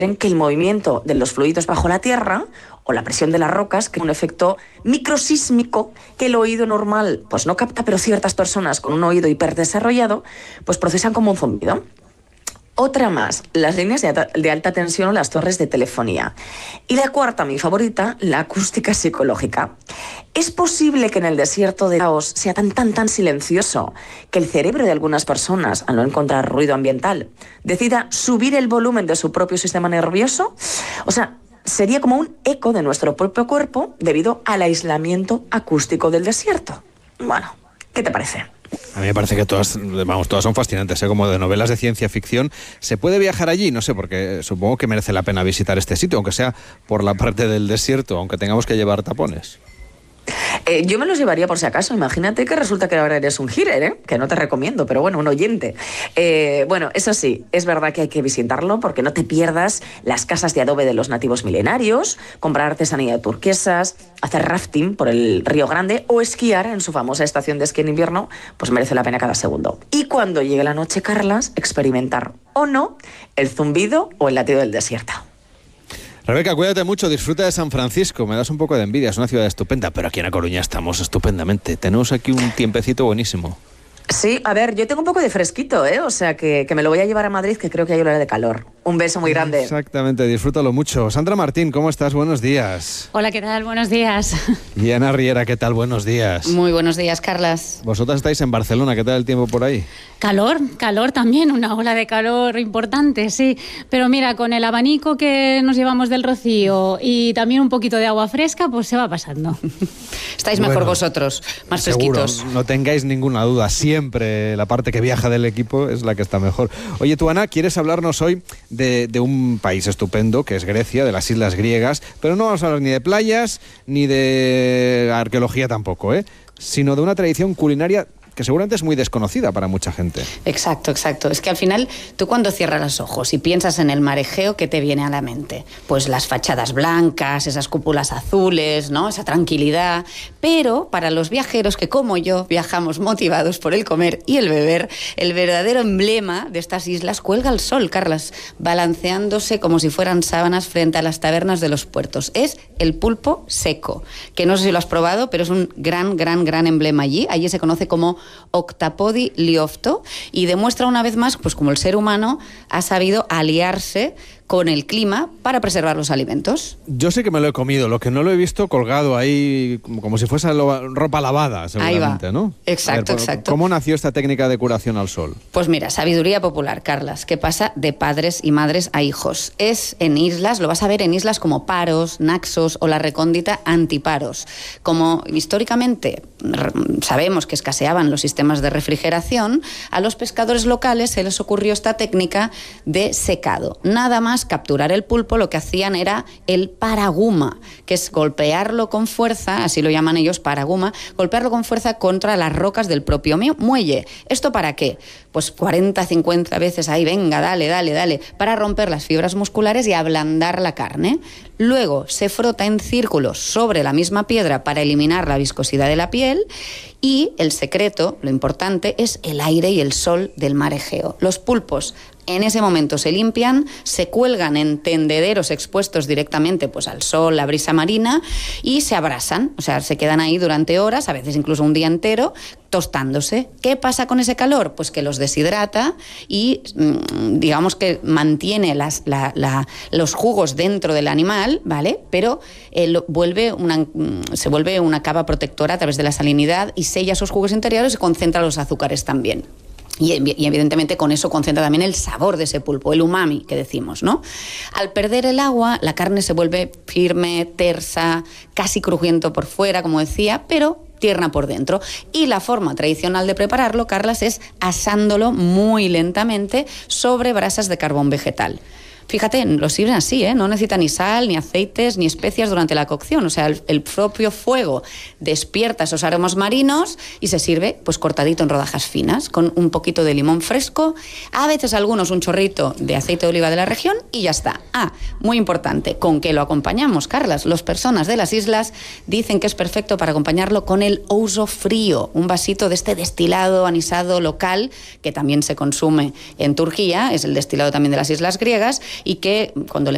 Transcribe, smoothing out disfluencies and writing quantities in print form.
que el movimiento de los fluidos bajo la tierra o la presión de las rocas, que es un efecto microsísmico que el oído normal pues no capta, pero ciertas personas con un oído hiperdesarrollado pues procesan como un zumbido. Otra más, las líneas de alta tensión o las torres de telefonía. Y la cuarta, mi favorita, la acústica psicológica. ¿Es posible que en el desierto de Laos sea tan silencioso que el cerebro de algunas personas, al no encontrar ruido ambiental, decida subir el volumen de su propio sistema nervioso? O sea, sería como un eco de nuestro propio cuerpo debido al aislamiento acústico del desierto. Bueno, ¿qué te parece? A mí me parece que todas son fascinantes, ¿eh? Como de novelas de ciencia ficción. ¿Se puede viajar allí? No sé, porque supongo que merece la pena visitar este sitio, aunque sea por la parte del desierto, aunque tengamos que llevar tapones. Yo me los llevaría por si acaso. Imagínate que resulta que ahora eres un healer, que no te recomiendo, pero bueno, un oyente. Bueno, eso sí, es verdad que hay que visitarlo porque no te pierdas las casas de adobe de los nativos milenarios, comprar artesanía de turquesas, hacer rafting por el Río Grande o esquiar en su famosa estación de esquí en invierno, pues merece la pena cada segundo. Y cuando llegue la noche, Carlas, experimentar o no el zumbido o el latido del desierto. Rebeca, cuídate mucho, disfruta de San Francisco, me das un poco de envidia, es una ciudad estupenda, pero aquí en A Coruña estamos estupendamente, tenemos aquí un tiempecito buenísimo. Sí, a ver, yo tengo un poco de fresquito, o sea que me lo voy a llevar a Madrid, que creo que hay hora de calor. Un beso muy grande. Exactamente, disfrútalo mucho. Sandra Martín, ¿cómo estás? Buenos días. Hola, ¿qué tal? Buenos días. Y Ana Riera, ¿qué tal? Buenos días. Muy buenos días, Carlas. Vosotras estáis en Barcelona, ¿qué tal el tiempo por ahí? Calor también, una ola de calor importante, sí. Pero mira, con el abanico que nos llevamos del Rocío y también un poquito de agua fresca, pues se va pasando. Estáis mejor vosotros, más seguro, fresquitos. No tengáis ninguna duda, siempre la parte que viaja del equipo es la que está mejor. Oye, tú, Ana, ¿quieres hablarnos hoy de un país estupendo, que es Grecia, de las islas griegas? Pero no vamos a hablar ni de playas, ni de arqueología tampoco, sino de una tradición culinaria que seguramente es muy desconocida para mucha gente. Exacto. Es que al final, tú cuando cierras los ojos y piensas en el mar Egeo, ¿qué te viene a la mente? Pues las fachadas blancas, esas cúpulas azules, ¿no? Esa tranquilidad. Pero para los viajeros que, como yo, viajamos motivados por el comer y el beber, el verdadero emblema de estas islas cuelga al sol, Carlas, balanceándose como si fueran sábanas frente a las tabernas de los puertos. Es el pulpo seco, que no sé si lo has probado, pero es un gran emblema allí. Allí se conoce como Octapodi liofto y demuestra una vez más pues como el ser humano ha sabido aliarse con el clima para preservar los alimentos. Yo sé que me lo he comido, lo que no lo he visto colgado ahí como si fuese ropa lavada, seguramente, ahí va. ¿no? Exacto. ¿Cómo nació esta técnica de curación al sol? Pues mira, sabiduría popular, Carlas, que pasa de padres y madres a hijos. Es en islas, lo vas a ver en islas como Paros, Naxos o la recóndita Antiparos. Como históricamente sabemos que escaseaban los sistemas de refrigeración, a los pescadores locales se les ocurrió esta técnica de secado. Nada más capturar el pulpo, lo que hacían era el paraguma, que es golpearlo con fuerza, así lo llaman ellos, paraguma, golpearlo con fuerza contra las rocas del propio muelle. ¿Esto para qué? Pues 40, 50 veces ahí, venga, dale, para romper las fibras musculares y ablandar la carne. Luego se frota en círculos sobre la misma piedra para eliminar la viscosidad de la piel y el secreto, lo importante, es el aire y el sol del mar Egeo. Los pulpos en ese momento se limpian, se cuelgan en tendederos expuestos directamente pues, al sol, la brisa marina y se abrasan, o sea, se quedan ahí durante horas, a veces incluso un día entero, tostándose. ¿Qué pasa con ese calor? Pues que los deshidrata y digamos que mantiene los jugos dentro del animal, ¿vale? Pero se vuelve una capa protectora a través de la salinidad y sella esos jugos interiores y concentra los azúcares también. Y evidentemente con eso concentra también el sabor de ese pulpo, el umami que decimos, ¿no? Al perder el agua, la carne se vuelve firme, tersa, casi crujiente por fuera, como decía, pero tierna por dentro. Y la forma tradicional de prepararlo, Carlas, es asándolo muy lentamente sobre brasas de carbón vegetal. Fíjate, lo sirven así, no necesita ni sal, ni aceites, ni especias durante la cocción. O sea, el propio fuego despierta esos aromas marinos y se sirve pues cortadito en rodajas finas, con un poquito de limón fresco, a veces algunos un chorrito de aceite de oliva de la región y ya está. Muy importante, ¿con qué lo acompañamos, Carlas? Las personas de las islas dicen que es perfecto para acompañarlo con el ouzo frío, un vasito de este destilado anisado local que también se consume en Turquía, es el destilado también de las islas griegas, y que cuando le